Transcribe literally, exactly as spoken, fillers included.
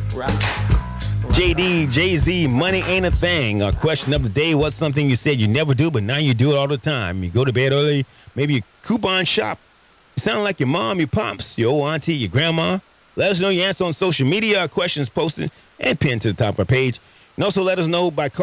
J D, Jay-Z, money ain't a thing. Our question of the day, what's something you said you never do, but now you do it all the time? You go to bed early, maybe you coupon shop. You sound like your mom, your pops, your old auntie, your grandma. Let us know your answer on social media. Our questions posted and pinned to the top of our page. And also let us know by